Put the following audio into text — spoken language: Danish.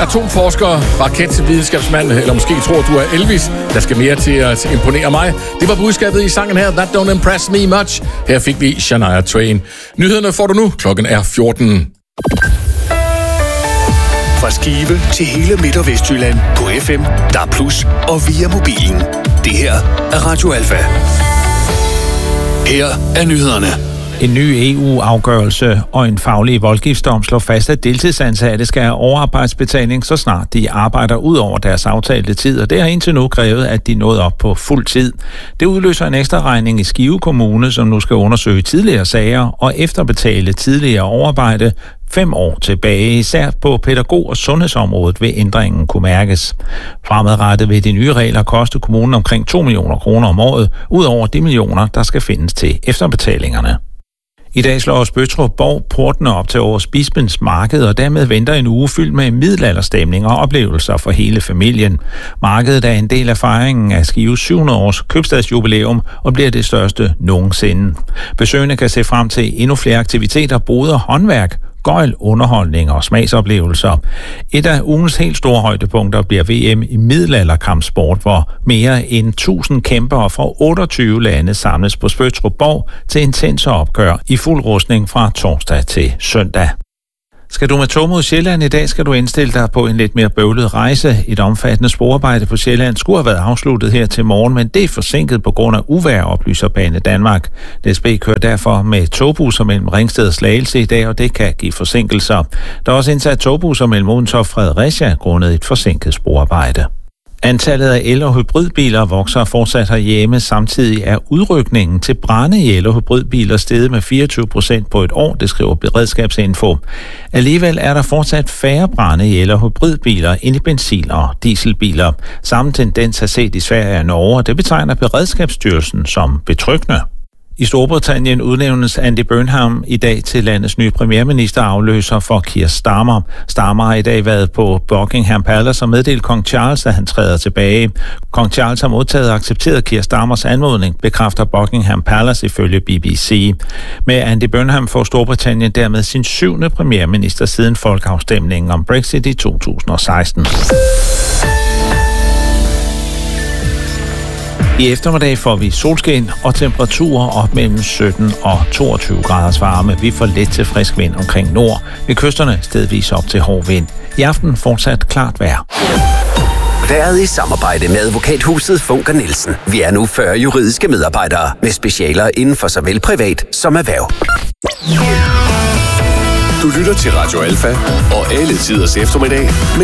atomforsker, raketvidenskabsmand, eller måske tror du er Elvis, der skal mere til at imponere mig. Det var budskabet i sangen her, That Don't Impress Me Much. Her fik vi Shania Twain. Nyhederne får du nu. Klokken er 14. Fra Skive til hele Midt- og Vestjylland på FM, DAB+ og via mobilen. Det her er Radio Alfa. Her er nyhederne. En ny EU-afgørelse og en faglig voldgiftsdom slår fast, at deltidsansatte skal have overarbejdsbetaling, så snart de arbejder ud over deres aftalte tid, og det har indtil nu krævet, at de nåede op på fuld tid. Det udløser en ekstra regning i Skive Kommune, som nu skal undersøge tidligere sager og efterbetale tidligere overarbejde 5 år tilbage. Især på pædagog- og sundhedsområdet vil ændringen kunne mærkes. Fremadrettet vil de nye regler koste kommunen omkring 2 millioner kroner om året, ud over de millioner, der skal findes til efterbetalingerne. I dag slår Spøttrup portene op til Aarhus Bispens Marked, og dermed venter en uge fyldt med middelalderstemning og oplevelser for hele familien. Markedet er en del af fejringen af Skives 700 års købstadsjubilæum og bliver det største nogensinde. Besøgende kan se frem til endnu flere aktiviteter, boder, håndværk, gøjl, underholdning og smagsoplevelser. Et af ugens helt store højdepunkter bliver VM i middelalderkampsport, hvor mere end 1000 kæmpere fra 28 lande samles på Spøttrup Borg til intense opgør i fuld rustning fra torsdag til søndag. Skal du med tog mod Sjælland i dag, skal du indstille dig på en lidt mere bøvlet rejse. Et omfattende sporarbejde på Sjælland skulle have været afsluttet her til morgen, men det er forsinket på grund af uvejr, oplyser Banedanmark. DSB kører derfor med togbusser mellem Ringsted og Slagelse i dag, og det kan give forsinkelser. Der er også indsat togbusser mellem Odense og Fredericia grundet et forsinket sporarbejde. Antallet af el- og hybridbiler vokser fortsat herhjemme. Samtidig er udrykningen til brande i el- og hybridbiler steget med 24% på et år, det skriver Beredskabsinfo. Alligevel er der fortsat færre brande i el- og hybridbiler end i benzin- og dieselbiler. Samme tendens er set i Sverige og Norge, og det betegner Beredskabsstyrelsen som betryggende. I Storbritannien udnævnes Andy Burnham i dag til landets nye premierminister afløser for Keir Starmer. Starmer har i dag været på Buckingham Palace og meddelt kong Charles, at han træder tilbage. Kong Charles har modtaget og accepteret Keir Starmers anmodning, bekræfter Buckingham Palace ifølge BBC. Med Andy Burnham får Storbritannien dermed sin 7. premierminister siden folkeafstemningen om Brexit i 2016. I eftermiddag får vi solskin og temperaturer op mellem 17 og 22 graders varme. Vi får let til frisk vind omkring nord. Ved kysterne stedvis op til hård vind. I aften fortsat klart vejr. Været i samarbejde med advokathuset Funker Nielsen. Vi er nu 40 juridiske medarbejdere med specialer inden for såvel privat som erhverv. Du lytter til Radio Alfa og alle tiders eftermiddag med